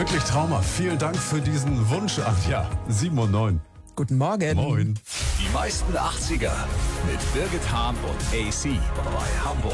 Wirklich Trauma. Vielen Dank für diesen Wunsch, Anja. 7 und 9. Guten Morgen. Moin. Die meisten 80er mit Birgit Hahn und AC bei Hamburg.